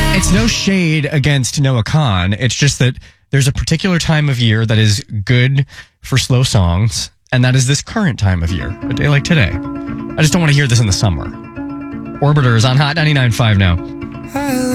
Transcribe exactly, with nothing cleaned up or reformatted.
It's no shade against Noah Kahan. It's just that there's a particular time of year that is good for slow songs, and that is this current time of year, a day like today. I just don't want to hear this in the summer. Orbiter is on Hot ninety-nine point five now.